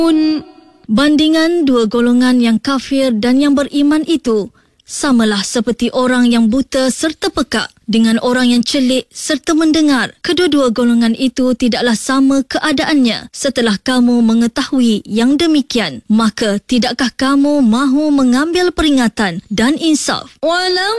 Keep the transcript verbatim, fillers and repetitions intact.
Bandingan dua golongan yang kafir dan yang beriman itu samalah seperti orang yang buta serta pekak dengan orang yang celik serta mendengar. Kedua-dua golongan itu tidaklah sama keadaannya. Setelah kamu mengetahui yang demikian, maka tidakkah kamu mahu mengambil peringatan dan insaf? Walau